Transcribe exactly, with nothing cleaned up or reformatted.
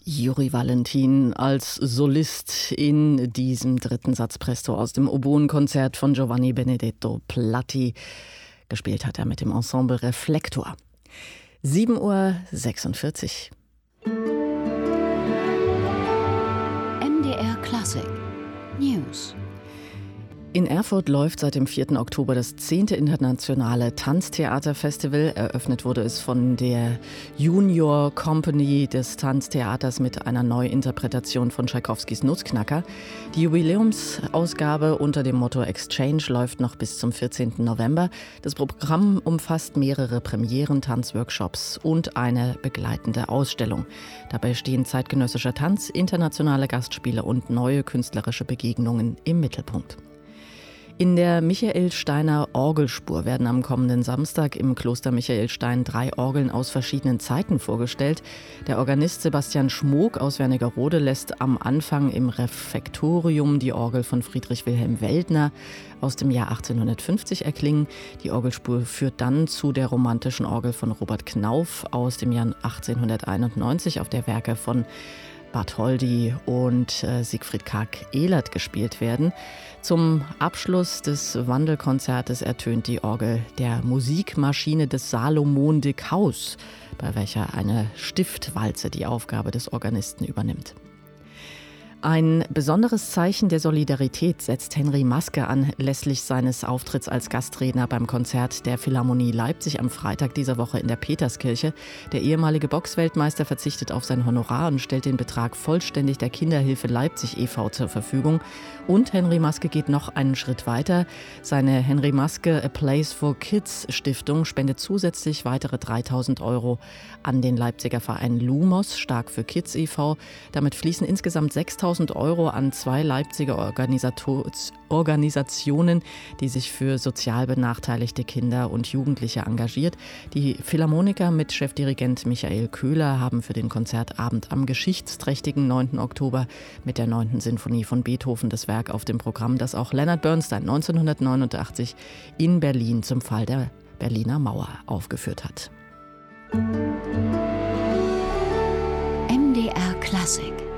Juri Valentin als Solist in diesem dritten Satz Presto aus dem Oboenkonzert von Giovanni Benedetto Platti. Gespielt hat er mit dem Ensemble Reflektor. sieben Uhr sechsundvierzig. M D R Klassik News. In Erfurt läuft seit dem vierten Oktober das zehnte internationale Tanztheaterfestival. Eröffnet wurde es von der Junior Company des Tanztheaters mit einer Neuinterpretation von Tschaikowskis Nussknacker. Die Jubiläumsausgabe unter dem Motto Exchange läuft noch bis zum vierzehnten November. Das Programm umfasst mehrere Premieren, Tanzworkshops und eine begleitende Ausstellung. Dabei stehen zeitgenössischer Tanz, internationale Gastspiele und neue künstlerische Begegnungen im Mittelpunkt. In der Michaelsteiner Orgelspur werden am kommenden Samstag im Kloster Michaelstein drei Orgeln aus verschiedenen Zeiten vorgestellt. Der Organist Sebastian Schmook aus Wernigerode lässt am Anfang im Refektorium die Orgel von Friedrich Wilhelm Weldner aus dem Jahr achtzehnhundertfünfzig erklingen. Die Orgelspur führt dann zu der romantischen Orgel von Robert Knauf aus dem Jahr achtzehnhunderteinundneunzig, auf der Werke von Bartholdy und äh, Siegfried Karg-Elert gespielt werden. Zum Abschluss des Wandelkonzertes ertönt die Orgel der Musikmaschine des Salomon de Caus, bei welcher eine Stiftwalze die Aufgabe des Organisten übernimmt. Ein besonderes Zeichen der Solidarität setzt Henry Maske anlässlich seines Auftritts als Gastredner beim Konzert der Philharmonie Leipzig am Freitag dieser Woche in der Peterskirche. Der ehemalige Boxweltmeister verzichtet auf sein Honorar und stellt den Betrag vollständig der Kinderhilfe Leipzig e V zur Verfügung. Und Henry Maske geht noch einen Schritt weiter. Seine Henry Maske A Place for Kids Stiftung spendet zusätzlich weitere dreitausend Euro an den Leipziger Verein Lumos, Stark für Kids e V. Damit fließen insgesamt sechstausend Euro an zwei Leipziger Organisator- Organisationen, die sich für sozial benachteiligte Kinder und Jugendliche engagiert. Die Philharmoniker mit Chefdirigent Michael Köhler haben für den Konzertabend am geschichtsträchtigen neunten Oktober mit der neunten Sinfonie von Beethoven das Werk auf dem Programm, das auch Leonard Bernstein neunzehnhundertneunundachtzig in Berlin zum Fall der Berliner Mauer aufgeführt hat. M D R Klassik